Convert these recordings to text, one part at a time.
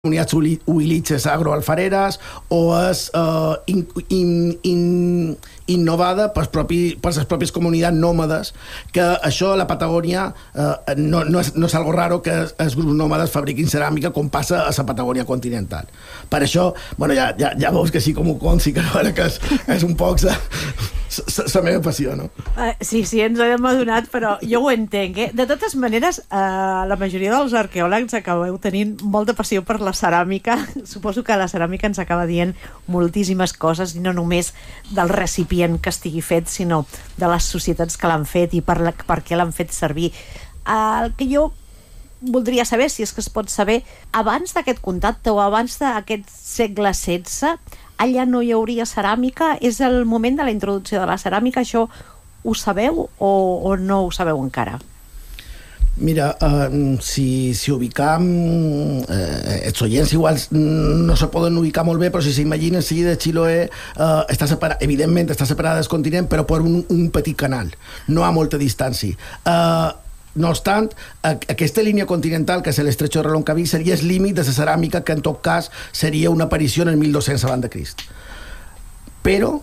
comunitats huilitxes agroalfareres o és innovada per les pròpies comunitats nòmades, que això a la Patagònia no és algo raro que els grups nòmades fabriquin ceràmica com passa a la Patagònia continental. Per això, bueno, ja veus que així com ho consi, que és un poc la meva passió, no? Sí, ens hem adonat, però jo ho entenc, De totes maneres, la majoria dels arqueòlegs acabeu tenint molta passió per la ceràmica. Suposo que la ceràmica ens acaba dient moltíssimes coses, i no només del recipient que estigui fet, sinó de les societats que l'han fet i per què l'han fet servir. El que jo voldria saber, si és que es pot saber, abans d'aquest contacte o abans d'aquest segle XVI, allà no hi hauria ceràmica? És el moment de la introducció de la ceràmica? Això ho sabeu o no ho sabeu encara? Mira, si ubicam els oients igual no se poden ubicar molt bé, però si s'imaginen, seguida Chiloé està separada, evidentment està separada del continent, però per un petit canal, no a molta distància. No obstant, aquesta línia continental, que és l'estretxo de Reloncaví, seria el límit de la ceràmica, que en tot cas seria una aparició en el 1200 abans de Crist. Però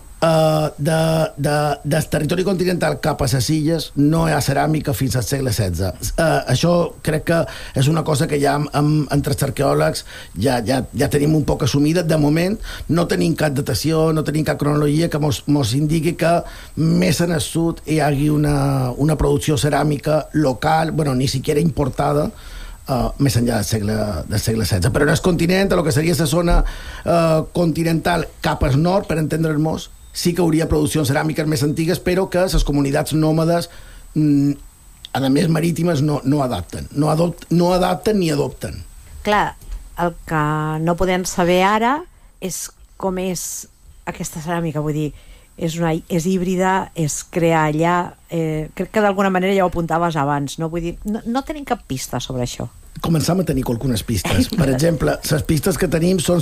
del territori continental cap a les illes no hi ha ceràmica fins al segle XVI. Això crec que és una cosa que ja entre els arqueòlegs ja tenim un poc assumida. De moment no tenim cap datació, no tenim cap cronologia que mos indiqui que més en el sud hi hagi una producció ceràmica local, bueno, ni siquiera importada, més enllà del segle XVI. Però en el continent, el que seria la zona continental cap al nord, per entendre'ns, sí que hauria produccions ceràmiques més antigues, però que les comunitats nòmades, a més marítimes, no adapten. No adapten ni adopten. Clar, el que no podem saber ara és com és aquesta ceràmica, vull dir, és híbrida, es crea allà, crec que d'alguna manera ja ho apuntaves abans, no? Vull dir, no tenim cap pista sobre això. Començam a tenir algunes pistes. Per exemple, les pistes que tenim són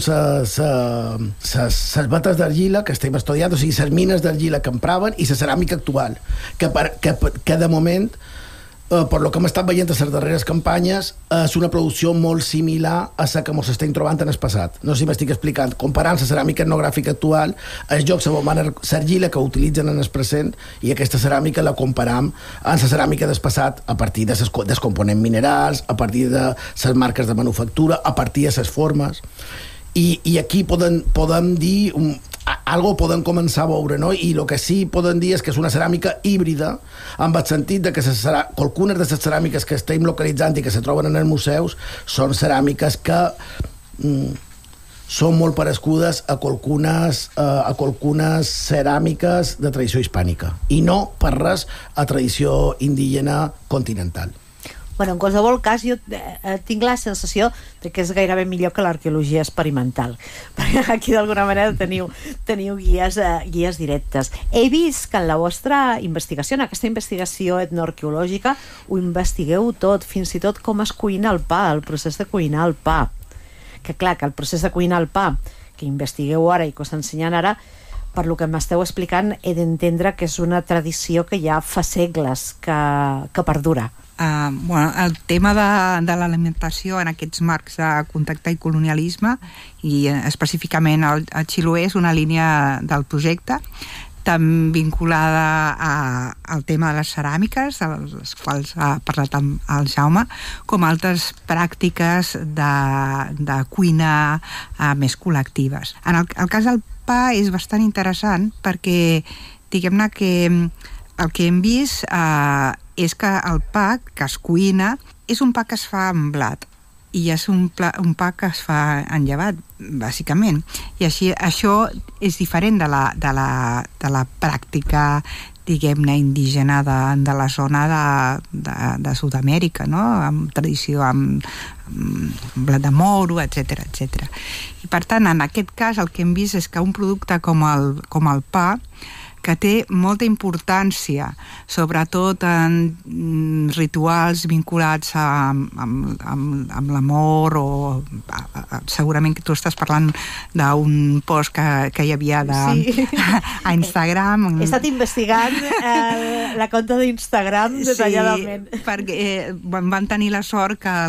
les bates d'argila que estem estudiant, o sigui, les mines d'argila que empraven i la ceràmica actual, que de moment, per lo que hem estat veient a les darreres campanyes, és una producció molt similar a la que ens estem trobant en el passat. No sé si m'estic explicant. Comparant la ceràmica etnogràfica actual, els llocs on van l'argila que utilitzen en el present, i aquesta ceràmica la comparam amb la ceràmica del passat a partir dels components minerals, a partir de les marques de manufactura, a partir de les formes. I aquí podem dir algo podem començar a veure, no? I el que sí podem dir és que és una ceràmica híbrida, amb el sentit de que algunes de les ceràmiques que estem localitzant i que se troben en els museus són ceràmiques que són molt parescudes a qualcunes ceràmiques de tradició hispànica, i no per res a tradició indígena continental. Bueno, en qualsevol cas, jo tinc la sensació de que és gairebé millor que l'arqueologia experimental, perquè aquí d'alguna manera teniu guies directes. He vist que en la vostra investigació, en aquesta investigació etnoarqueològica, ho investigueu tot, fins i tot com es cuina el pa, el procés de cuinar el pa. Que clar, que el procés de cuinar el pa, que investigueu ara i que us ensenyant ara, per lo que m'esteu explicant, he d'entendre que és una tradició que ja fa segles que perdura. El tema de l'alimentació en aquests marcs de contacte i colonialisme, i específicament a Chiloé, és una línia del projecte tan vinculada al tema de les ceràmiques, de les quals ha parlat el Jaume, com altres pràctiques de cuina més col·lectives. En el cas del pa és bastant interessant perquè, diguem-ne, que el que hem vist és que el pa que es cuina és un pa que es fa amb blat, i és un pa que es fa en llevat, bàsicament. I així, això és diferent de la pràctica, diguem-ne, indígena de la zona de Sud-amèrica, no? Amb tradició, amb blat de moro, etc. I per tant, en aquest cas, el que hem vist és que un producte com el pa, que té molta importància, sobretot en rituals vinculats amb l'amor o segurament que tu estàs parlant d'un post que hi havia a Instagram. He estat investigant la compte d'Instagram detalladament. Sí, perquè van tenir la sort que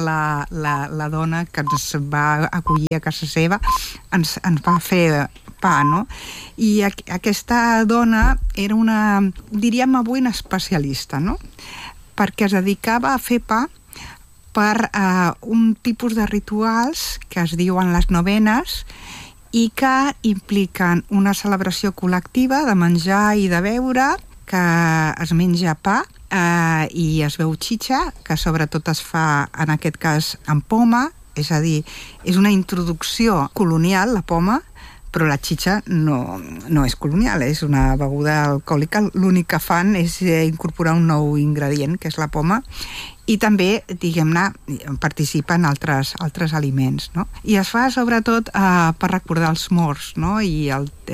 la dona que ens va acollir a casa seva ens va fer pa, no? I aquesta dona era diríem avui, una especialista, no? Perquè es dedicava a fer pa per un tipus de rituals que es diuen les novenes i que impliquen una celebració col·lectiva de menjar i de beure, que es menja pa i es veu xitxa, que sobretot es fa, en aquest cas, amb poma, és a dir, és una introducció colonial, la poma, però la xitxa no és colonial, és una beguda alcohòlica. L'únic que fan és incorporar un nou ingredient, que és la poma, i també, diguem-ne, participa en altres aliments, no? I es fa sobretot per recordar els morts, no? I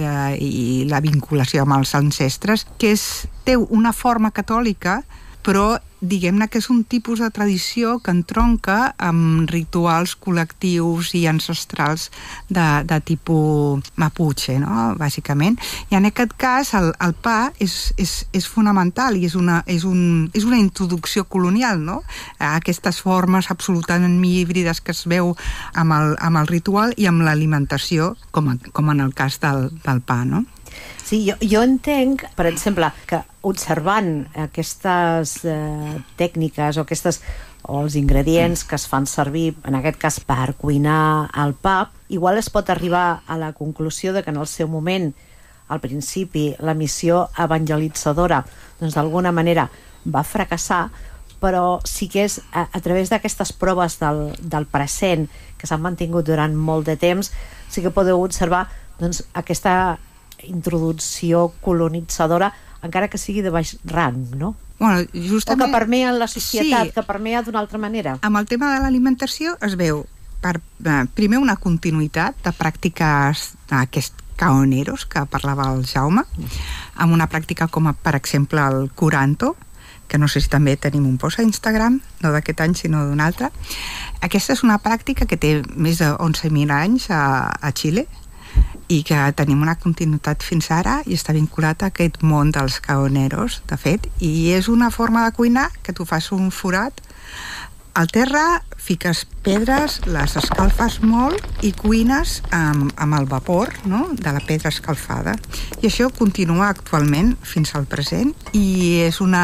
la vinculació amb els ancestres, que té una forma catòlica, però diguem-ne que és un tipus de tradició que entronca amb rituals col·lectius i ancestrals de tipus mapuche, no? Bàsicament. I en aquest cas el pa és fonamental i és una introducció colonial, no? A aquestes formes absolutament híbrides que es veu amb el ritual i amb l'alimentació, com en el cas del pa, no? Sí, jo entenc, per exemple, que observant aquestes tècniques o els ingredients que es fan servir, en aquest cas per cuinar el pa, igual es pot arribar a la conclusió de que en el seu moment, al principi, la missió evangelitzadora, doncs d'alguna manera va fracassar, però sí que és a través d'aquestes proves del present que s'han mantingut durant molt de temps, sí que podeu observar doncs, aquesta introducció colonitzadora, encara que sigui de baix rang, no? Bueno, justament... O que permea en la societat, sí, que permea d'una altra manera. Amb el tema de l'alimentació es veu primer una continuïtat de pràctiques d'aquests caoneros que parlava el Jaume, amb una pràctica com per exemple el curanto, que no sé si també tenim un post a Instagram, no d'aquest any sinó d'un altre. Aquesta és una pràctica que té més de 11.000 anys a Xile, i que tenim una continuïtat fins ara i està vinculat a aquest món dels caoneros, de fet, i és una forma de cuinar que tu fas un forat al terra, fiques pedres, les escalfes molt i cuines amb el vapor, no?, de la pedra escalfada. I això continua actualment fins al present i és un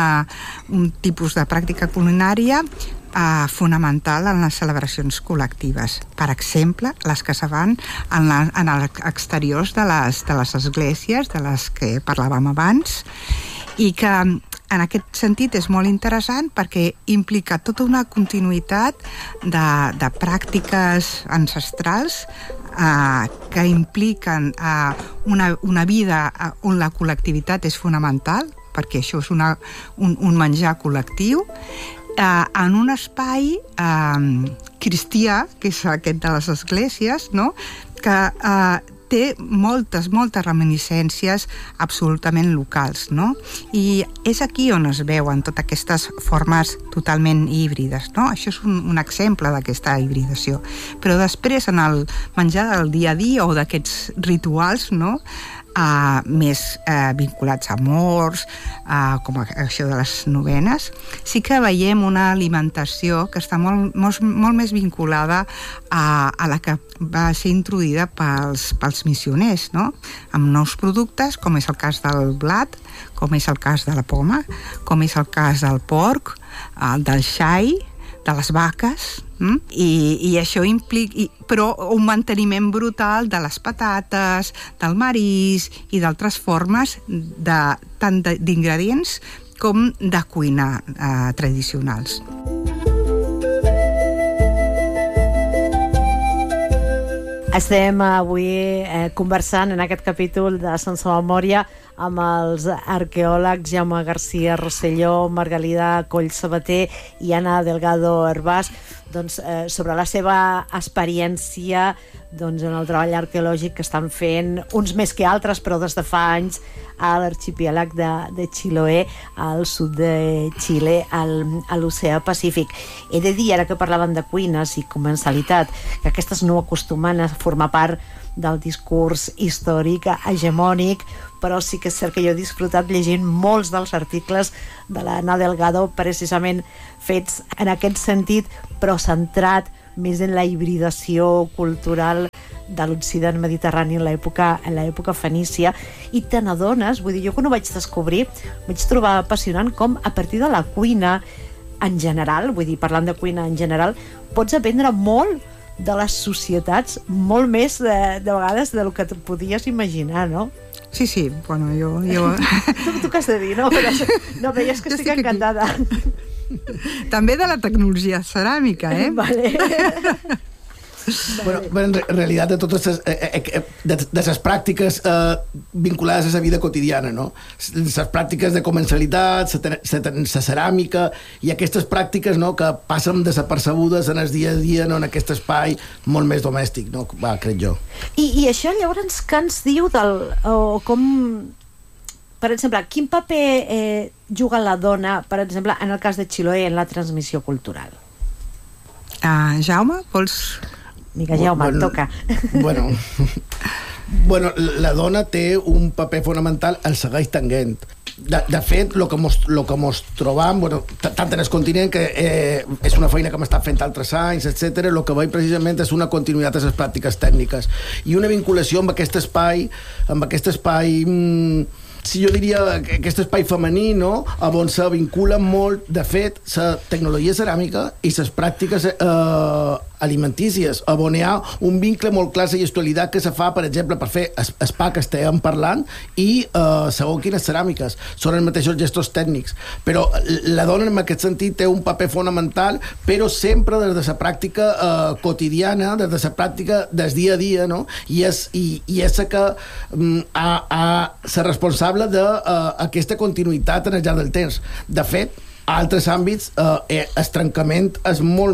tipus de pràctica culinària fonamental en les celebracions col·lectives. Per exemple, les que se fan en els exteriors de les esglésies, de les que parlàvem abans, i que en aquest sentit és molt interessant perquè implica tota una continuïtat de pràctiques ancestrals que impliquen una vida on la col·lectivitat és fonamental, perquè això és un menjar col·lectiu, en un espai cristià, que és aquest de les esglésies, no?, que té moltes reminiscències absolutament locals, no? I és aquí on es veuen totes aquestes formes totalment híbrides, no? Això és un exemple d'aquesta hibridació. Però després, en el menjar del dia a dia o d'aquests rituals, no?, més vinculats a morts, com això de les novenes, sí que veiem una alimentació que està molt més vinculada a la que va ser introduïda pels missioners, no?, amb nous productes, com és el cas del blat, com és el cas de la poma, com és el cas del porc, del xai, de les vaques, i això implica, però un manteniment brutal de les patates, del marís i d'altres formes tant d'ingredients com de cuinar tradicionals. Estem avui conversant en aquest capítol de Sense Memòria amb els arqueòlegs Jaume García Rosselló, Margalida Coll Sabater i Anna Delgado Hervás. sobre la seva experiència en el treball arqueològic que estan fent, uns més que altres, però des de fa anys, a l'arxipèlag de Chiloé, al sud de Xile, a l'oceà Pacífic. He de dir, ara que parlaven de cuines i comensalitat, que aquestes no acostumen a formar part del discurs històric hegemònic, però sí que és cert que jo he disfrutat llegint molts dels articles de l'Anna Delgado, precisament fets en aquest sentit, però centrat més en la hibridació cultural de l'Occident mediterrani en l'època fenícia, i te n'adones, vull dir, jo quan ho vaig descobrir vaig trobar apassionant com a partir de la cuina en general, vull dir, parlant de cuina en general, pots aprendre molt de les societats, molt més de vegades del que et podies imaginar, no? Sí, bueno, jo... Tu què has de dir, no? No, veies que estic encantada. També de la tecnologia ceràmica, Vale. Bueno, en realitat de totes les pràctiques vinculades a la vida quotidiana, no? Les pràctiques de comensalitat, la ceràmica i aquestes pràctiques, no, que passen desapercebudes en el dia a dia, no, en aquest espai molt més domèstic, no? Crec jo. I això llavors què ens diu com... Per exemple, quin paper juga la dona, per exemple, en el cas de Chiloé, en la transmissió cultural? Jaume, vols... Digue, Jaume, et toca. Bueno, la dona té un paper fonamental, el segueix tenint. De fet, el que mos trobam, tant en el continent, que és una feina que hem estat fent altres anys, etc., el que veiem precisament és una continuïtat de les pràctiques tècniques i una vinculació amb aquest espai, si jo diria que aquest espai femení, no?, on se vinculen molt, de fet, la tecnologia ceràmica i les pràctiques alimentícies, on hi ha un vincle molt clar a la gestualitat que se fa, per exemple, per fer el pa que estàvem parlant i segons quines ceràmiques. Són els mateixos gestos tècnics. Però la dona, en aquest sentit, té un paper fonamental, però sempre des de la pràctica quotidiana, des de la pràctica del dia a dia, no? I és la que la responsable d'aquesta continuïtat en el llarg del temps. De fet, a altres àmbits el trencament és molt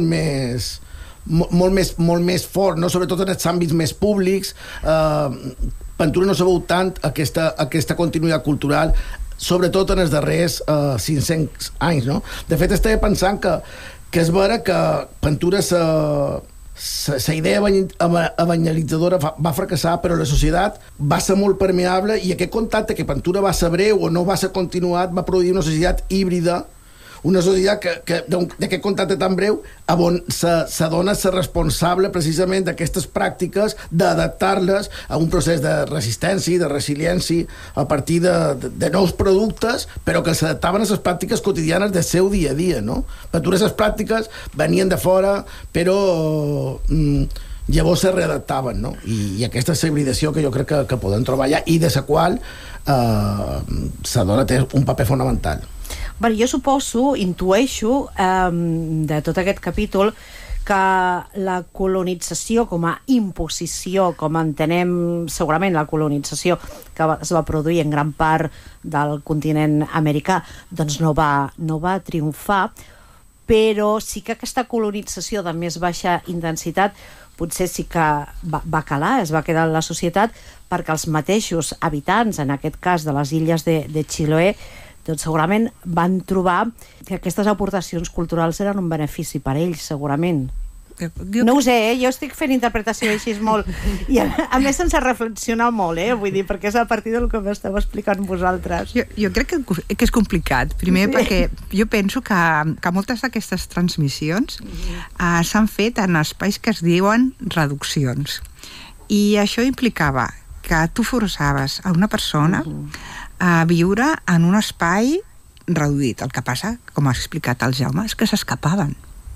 més fort, no? Sobretot en els àmbits més públics. Pintura no s'ha veut tant aquesta continuïtat cultural, sobretot en els darrers 500 anys, no? De fet, estava pensant que és vera que pintura la idea evangelitzadora va fracassar, però la societat va ser molt permeable i aquest contacte que pintura va ser breu o no va ser continuat va produir una societat híbrida, una societat que d'aquest contacte tan breu on se dona ser responsable precisament d'aquestes pràctiques, d'adaptar-les a un procés de resistència i de resiliència a partir de nous productes, però que s'adaptaven a les pràctiques quotidianes del seu dia a dia, no? Per totes les pràctiques venien de fora, però llavors se readaptaven, no? I aquesta és la hibridació que jo crec que podem trobar allà i de la qual la dona té un paper fonamental. Bé, jo suposo, intueixo de tot aquest capítol que la colonització com a imposició, com entenem segurament la colonització que es va produir en gran part del continent americà, doncs no va triomfar, però sí que aquesta colonització de més baixa intensitat potser sí que va calar, es va quedar en la societat, perquè els mateixos habitants, en aquest cas de les illes de Chiloé, doncs segurament van trobar que aquestes aportacions culturals eren un benefici per ells, segurament. No ho sé, jo estic fent interpretació així molt, i a més sense reflexionar molt, vull dir, perquè és a partir del que m'esteu explicant vosaltres. Jo crec que és complicat, primer perquè jo penso que moltes d'aquestes transmissions s'han fet en espais que es diuen reduccions, i això implicava que tu forçaves a una persona a viure en un espai reduït. El que passa, com ha explicat el Jaume, és que s'escapaven.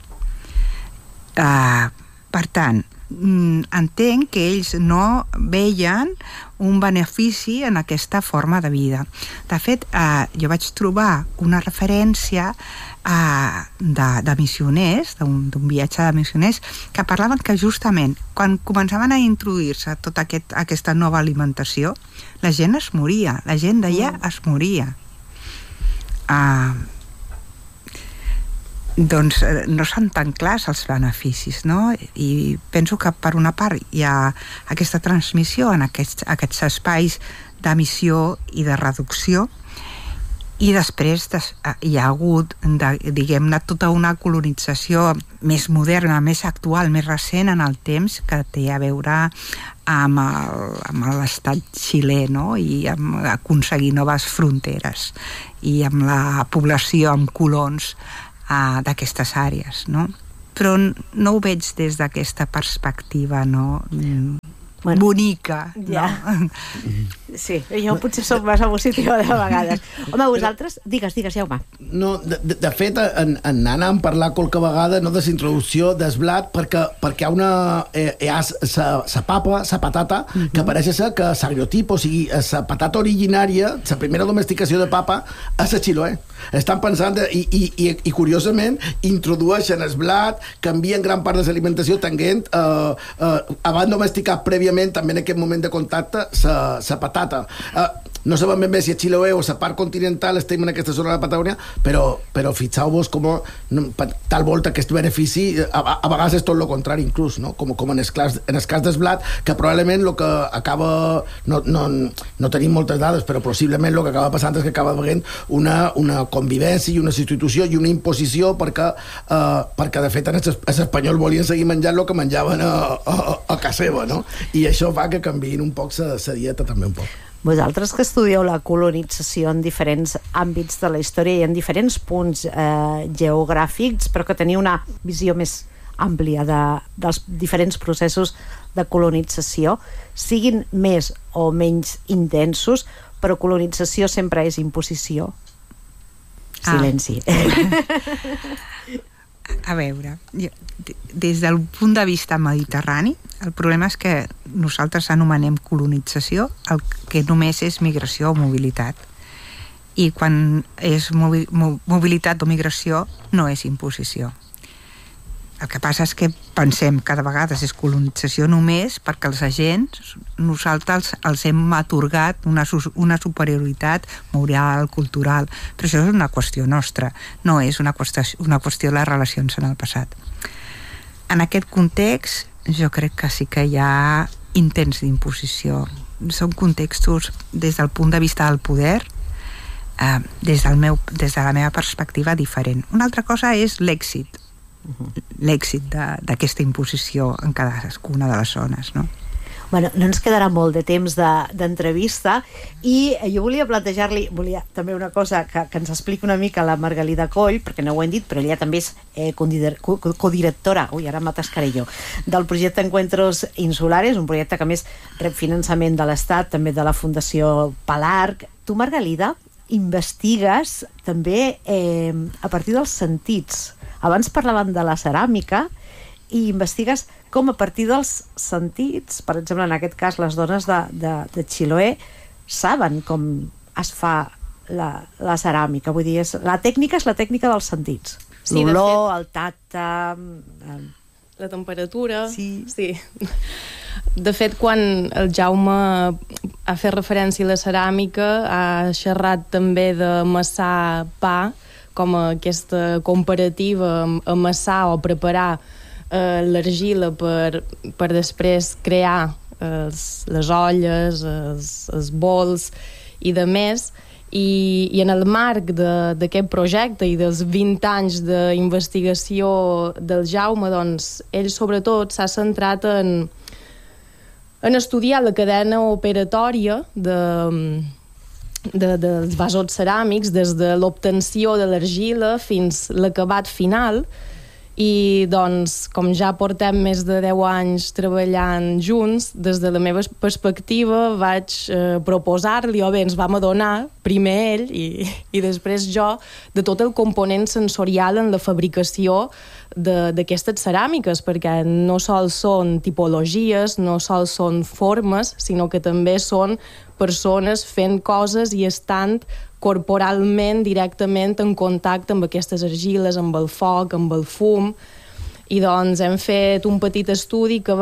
Per tant, entenc que ells no veien un benefici en aquesta forma de vida. De fet, jo vaig trobar una referència de missioners, d'un viatge de missioners, que parlaven que justament quan començaven a introduir-se tota aquesta nova alimentació, la gent es moria, la gent d'allà es moria. doncs no són tan clars els beneficis, no? I penso que per una part hi ha aquesta transmissió en aquests espais d'emissió i de reducció, i després hi ha hagut, diguem-ne, tota una colonització més moderna, més actual, més recent en el temps, que té a veure amb l'estat xilè, no? I amb aconseguir noves fronteres i amb la població, amb colons d'aquestes àrees, no? Però no ho veig des d'aquesta perspectiva, no? Bonica, ja. No? Sí, jo potser soc massa positiva de vegades. Home, vosaltres, digues, Jaume. No, de fet, anant a parlar qualque vegada, no, de la introducció del blat, perquè hi ha la papa, la patata, que pareix ser que l'agrotip, o sigui, la patata originària, la primera domesticació de papa, és a Chiloé. Estan pensant, i curiosament, introdueixen el blat, canvien gran part de l'alimentació, tenint, abans domesticat prèviament, també en aquest moment de contacte, la patata. No sabem ben bé si a Chiloé o a la part continental estem en aquesta zona de la Patagònia, però fixeu-vos com tal volta aquest benefici a vegades és tot el contrari inclús, no? Com en el cas del blat, que probablement el que acaba no tenim moltes dades, però possiblement el que acaba passant és que acaba havent una convivència i una substitució i una imposició perquè de fet els espanyols volien seguir menjant el que menjaven a casa seva, no? I això fa que canviïn un poc la dieta també un poc. Vosaltres que estudieu la colonització en diferents àmbits de la història i en diferents punts geogràfics, però que teniu una visió més àmplia dels diferents processos de colonització, siguin més o menys intensos, però colonització sempre és imposició. Silenci. A veure, des del punt de vista mediterrani, el problema és que nosaltres anomenem colonització el que només és migració o mobilitat. I quan és mobilitat o migració, no és imposició. El que passa és que pensem que de vegades és colonització només perquè els agents, nosaltres els hem atorgat una superioritat moral, cultural, però això és una qüestió nostra, no és una qüestió de les relacions en el passat. En aquest context, jo crec que sí que hi ha intents d'imposició. Són contextos, des del punt de vista del poder, des de la meva perspectiva, diferent. Una altra cosa és l'èxit d'aquesta imposició en cadascuna de les zones, no? Bueno, no ens quedarà molt de temps d'entrevista i jo volia plantejar-li també una cosa que ens expliqui una mica la Margalida Coll, perquè no ho hem dit, però ella també és codirectora, ara m'atascaré jo, del projecte Encuentros Insulares, un projecte que a més rep finançament de l'Estat, també de la Fundació Palarc. Tu, Margalida, investigues també a partir dels sentits. Abans parlàvem de la ceràmica i investigues com a partir dels sentits, per exemple, en aquest cas les dones de Chiloé saben com es fa la ceràmica, vull dir, la tècnica és la tècnica dels sentits. Sí, l'olor, el tacte... La temperatura... Sí. De fet, quan el Jaume ha fet referència a la ceràmica, ha xerrat també d'amassar pa, com aquesta comparativa amb amassar o preparar l'argila per després crear les olles, els bols i de més. I en el marc d'aquest projecte i dels 20 anys d'investigació del Jaume, doncs, ell sobretot s'ha centrat en estudiar la cadena operatòria dels vasos ceràmics, des de l'obtenció de l'argila fins l'acabat final. I doncs, com ja portem més de 10 anys treballant junts, des de la meva perspectiva vaig proposar-li, o bé ens vam adonar, primer ell i després jo, de tot el component sensorial en la fabricació d'aquestes ceràmiques, perquè no sols són tipologies, no sols són formes, sinó que també són persones fent coses i estant corporalment, directament en contacte amb aquestes argiles, amb el foc, amb el fum. I doncs hem fet un petit estudi que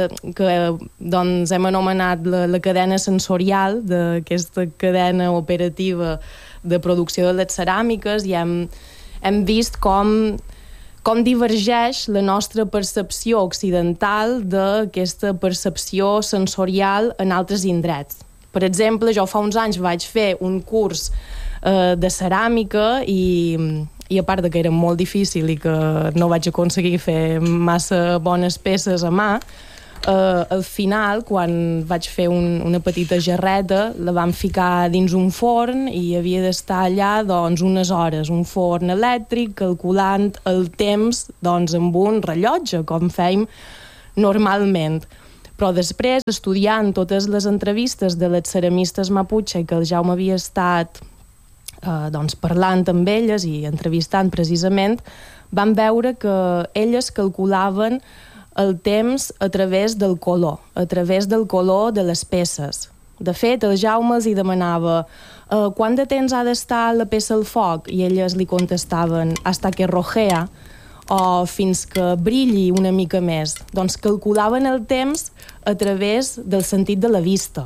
hem anomenat la cadena sensorial d'aquesta cadena operativa de producció de les ceràmiques, i hem vist com com divergeix la nostra percepció occidental d'aquesta percepció sensorial en altres indrets. Per exemple, jo fa uns anys vaig fer un curs de ceràmica i a part de que era molt difícil i que no vaig aconseguir fer massa bones peces a mà, al final, quan vaig fer una petita jarreta, la vam ficar dins un forn i havia d'estar allà doncs, unes hores, un forn elèctric, calculant el temps doncs, amb un rellotge, com fèiem normalment. Però després, estudiant totes les entrevistes de les ceramistes Mapuche que el Jaume havia estat doncs, parlant amb elles i entrevistant precisament, vam veure que elles calculaven el temps a través del color de les peces. De fet, el Jaume els hi demanava quant de temps ha d'estar la peça al foc? I elles li contestaven hasta que rojea, o fins que brilli una mica més. Doncs calculaven el temps a través del sentit de la vista.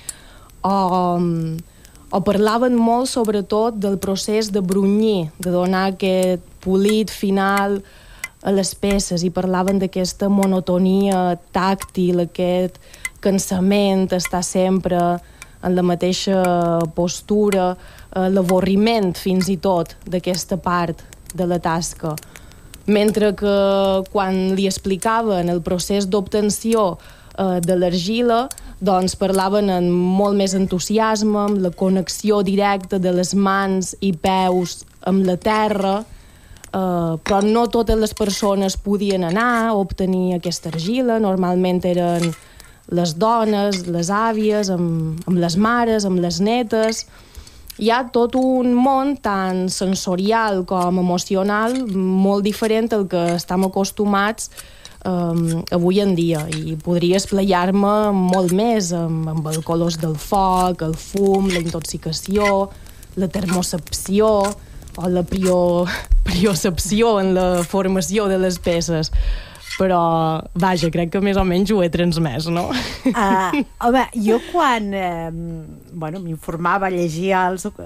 O parlaven molt, sobretot, del procés de brunyir, de donar aquest polit final a les peces, i parlaven d'aquesta monotonia tàctil, aquest cansament, estar sempre en la mateixa postura, l'avorriment fins i tot d'aquesta part de la tasca. Mentre que quan li explicaven el procés d'obtenció de l'argila, doncs parlaven amb molt més entusiasme, amb la connexió directa de les mans i peus amb la terra, però no totes les persones podien anar a obtenir aquesta argila. Normalment eren les dones, les àvies, amb les mares, amb les netes. Hi ha tot un món tan sensorial com emocional molt diferent al que estem acostumats avui en dia, i podria esplaiar-me molt més amb els colors del foc, el fum, la intoxicació, la termocepció o la priocepció en la formació de les peces. Però, vaja, crec que més o menys ho he transmès, no? Home, jo quan m'informava, llegia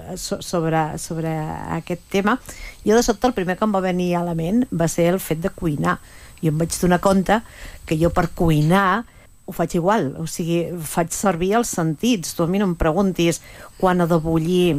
sobre aquest tema, jo de sobte el primer que em va venir a la ment va ser el fet de cuinar. I em vaig donar compte que jo per cuinar ho faig igual, o sigui, faig servir els sentits. Tu a mi no em preguntis quan ha de bullir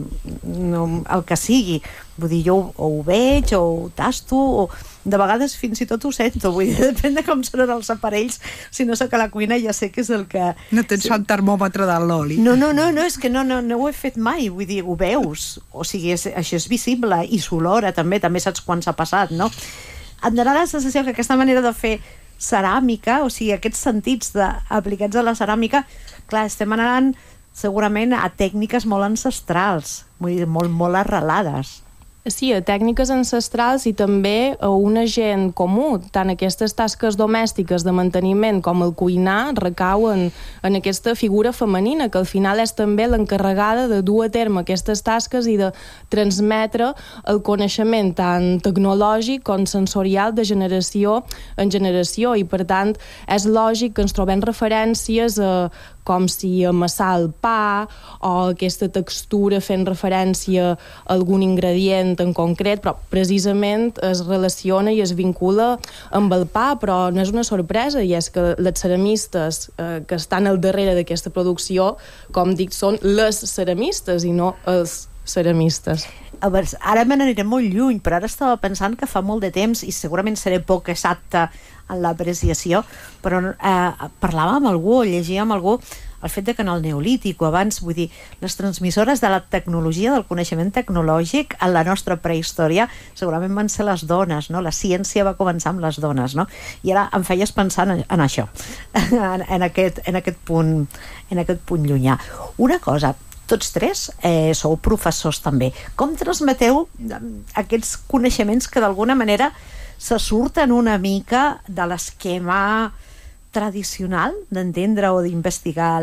el que sigui. Vull dir, jo o ho veig, o ho tasto, o de vegades fins i tot ho sento. Vull dir, depèn de com sonen els aparells. Si no sóc a la cuina ja sé que és el que... No tens el termòmetre de l'oli. No, és que no ho he fet mai. Vull dir, ho veus. O sigui, això és visible, i s'olora també saps quan s'ha passat, no? Em dona la sensació que aquesta manera de fer ceràmica, o sigui, aquests sentits aplicats a la ceràmica, clar, estem anant segurament a tècniques molt ancestrals, vull dir, molt arrelades. Sí, a tècniques ancestrals i també a una gent comú. Tant aquestes tasques domèstiques de manteniment com el cuinar recauen en aquesta figura femenina, que al final és també l'encarregada de dur a terme aquestes tasques i de transmetre el coneixement tant tecnològic com sensorial de generació en generació, i per tant és lògic que ens trobem referències a com si amassar el pa o aquesta textura fent referència a algun ingredient en concret, però precisament es relaciona i es vincula amb el pa, però no és una sorpresa, i és que les ceramistes que estan al darrere d'aquesta producció, com dic, són les ceramistes i no els ceramistes. A veure, ara me n'aniré molt lluny, però ara estava pensant que fa molt de temps, i segurament seré poc exacta en l'apreciació, però parlava amb algú, llegia amb algú el fet de que en el Neolític o abans, vull dir, les transmissores de la tecnologia, del coneixement tecnològic en la nostra prehistòria segurament van ser les dones, no? La ciència va començar amb les dones, no? I ara em feies pensar en això, en aquest punt llunyà. Una cosa, tots tres sou professors també. Com transmeteu aquests coneixements que d'alguna manera se surten una mica de l'esquema tradicional d'entendre o d'investigar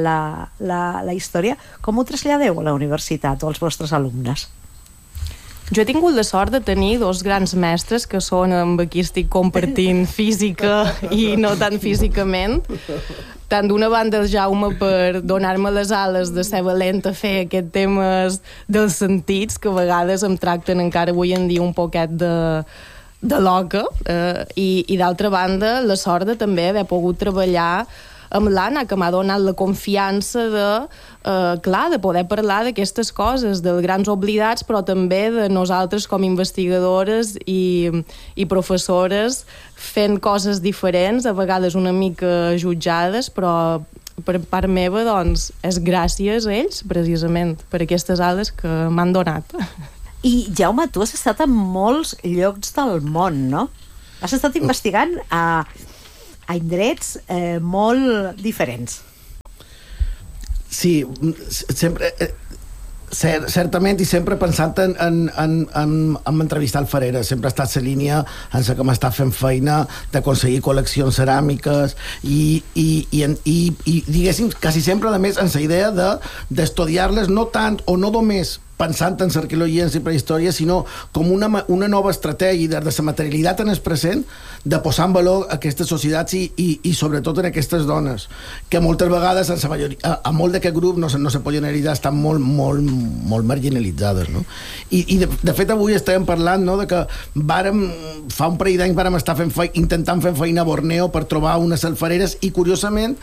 la història? Com ho traslladeu a la universitat o als vostres alumnes? Jo he tingut la sort de tenir dos grans mestres que són amb qui estic compartint física i no tan físicament. Tant d'una banda el Jaume per donar-me les ales de ser valent a fer aquests temes dels sentits que a vegades em tracten encara avui en dia un poquet de loca, i d'altra banda la sort de també haver pogut treballar amb l'Anna, que m'ha donat la confiança de poder parlar d'aquestes coses, dels grans oblidats, però també de nosaltres com investigadores i professores fent coses diferents, a vegades una mica jutjades, però per part meva, doncs, és gràcies a ells, precisament, per aquestes ales que m'han donat. I, Jaume, tu has estat en molts llocs del món, no? Has estat investigant a indrets molt diferents. Sí, sempre... certament, i sempre pensant en entrevistar el Farera, sempre ha estat la línia en la que m'està fent feina d'aconseguir col·leccions ceràmiques i diguéssim, quasi sempre, a més, en la idea d'estudiar-les no tant o no només pensant en l'arqueologia i prehistòria, sinó com una nova estratègia de la materialitat en el present, de posar en valor aquestes societats i sobretot en aquestes dones, que moltes vegades a molt d'aquest grup no se poden analitzar, estan molt marginalitzades, no? I de fet avui estàvem parlant, no, de que fa un parell d'anys vàrem estar intentant fer feina a Borneo per trobar unes alfareres i curiosament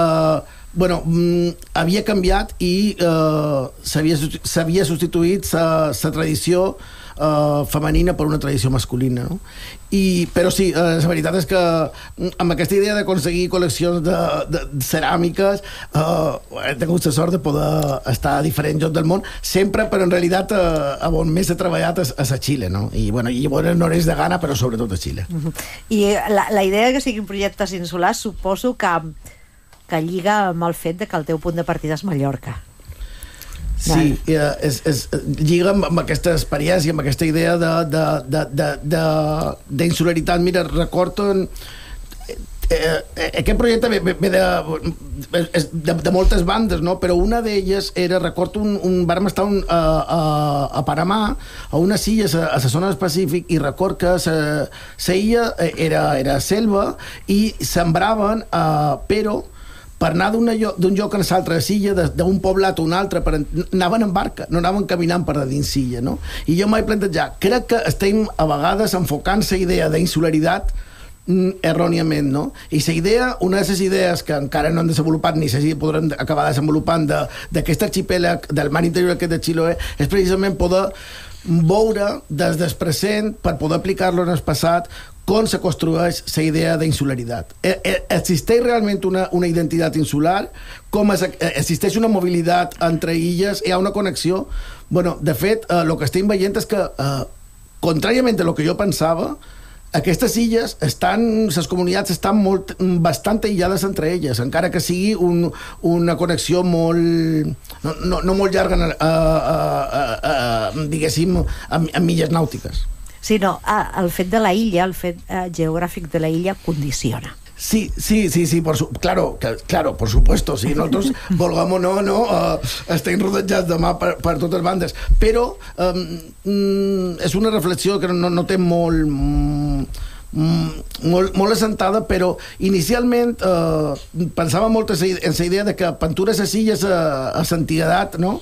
havia canviat i s'havia substituït la tradició femenina per una tradició masculina, no? Però sí, la veritat és que amb aquesta idea d'aconseguir col·leccions de ceràmiques he tingut la sort de poder estar a diferents llocs del món, sempre, però en realitat on més he treballat és a Xile, no? I no és de Ghana, però sobretot a Xile. I la idea que siguin projectes insulars suposo que lliga amb el fet de que el teu punt de partida és Mallorca. Sí, lliga amb aquesta experiència, amb aquesta idea d'insularitat. Mira, recordo aquest projecte ve de moltes bandes, no? Però una d'elles era, recordo, vàrem estar a Panamà, a unes illes a la zona del Pacífic, i recordo que la illa era selva i sembraven, però per anar d'un lloc a l'altre de Silla, d'un poblat a un altre, anaven en barca, no anaven caminant per dins Silla, no? I jo m'he plantejat, crec que estem a vegades enfocant la idea d'insularitat erròniament, no? I la idea, una de les idees que encara no han desenvolupat ni sé si podrem acabar desenvolupant d'aquest arxipèlag del mar interior aquest de Chiloé, és precisament poder veure des del present per poder aplicar-lo en el passat com se construeix la idea d'insularitat. Existeix realment una identitat insular? Com existeix una mobilitat entre illes? Hi ha una connexió? Bueno, de fet, el que estem veient és que, contràriament a el que jo pensava, aquestes illes les comunitats estan bastant aïllades entre elles, encara que sigui una connexió no molt llarga, diguéssim, amb milles nàutiques. Sí, no, el fet de la illa, el fet geogràfic de la illa condiciona. Sí, claro, por supuesto, si nosotros volvamos estem rodejats de mar per totes bandes, però és una reflexió que no té molt assentada, però inicialment pensava molt en la idea de que Pantures les illes a l'antiguitat no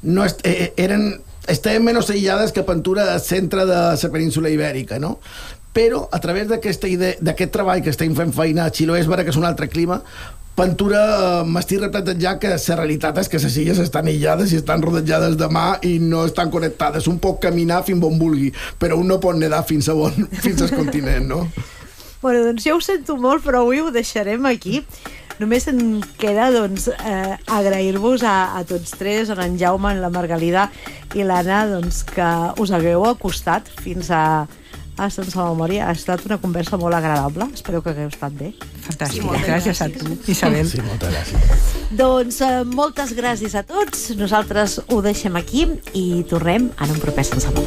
estaven menys aïllades que Pantura al centre de la península ibèrica, no? Però a través d'aquesta idea, d'aquest treball que estem fent feina a Chiloé, és vera que és un altre clima, Pantura m'estic replantejant que la realitat és que les illes estan aïllades i estan rodejades de mar i no estan connectades. Un pot caminar fins on vulgui, però un no pot nedar fins al continent, no? Bueno, doncs jo ho sento molt, però avui ho deixarem aquí. Només em queda, doncs, agrair-vos a tots tres, en Jaume, en la Margalida i l'Anna, doncs, que us hagueu acostat fins a Sense Memòria. Ha estat una conversa molt agradable. Espero que hagueu estat bé. Fantàstic. Sí, gràcies a tu, Isabel. Sí, moltes gràcies. Doncs moltes gràcies a tots. Nosaltres ho deixem aquí i tornem en un proper Sense Memòria.